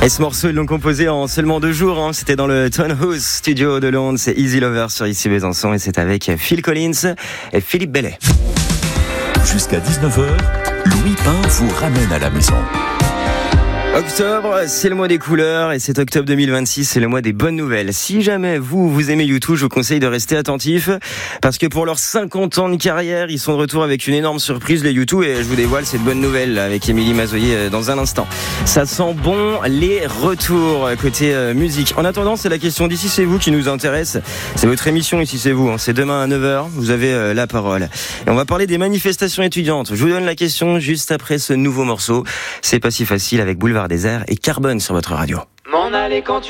Et ce morceau, ils l'ont composé en seulement 2 jours. C'était dans le Townhouse Studio de Londres. C'est Easy Lover sur Ici Besançon et c'est avec Phil Collins et Philippe Bellet. Jusqu'à 19h, Louis Pain vous ramène à la maison. Octobre, c'est le mois des couleurs et cet octobre 2026, c'est le mois des bonnes nouvelles. Si jamais vous aimez U2, je vous conseille de rester attentif parce que pour leurs 50 ans de carrière, ils sont de retour avec une énorme surprise, les U2, et je vous dévoile cette bonne nouvelle avec Émilie Mazoyer dans un instant. Ça sent bon les retours côté musique. En attendant, c'est la question d'Ici c'est vous qui nous intéresse. C'est votre émission Ici c'est vous. C'est demain à 9h, vous avez la parole. Et on va parler des manifestations étudiantes. Je vous donne la question juste après ce nouveau morceau. C'est pas si facile avec Boulevard Désert et Carbone sur votre radio. M'en aller quand tu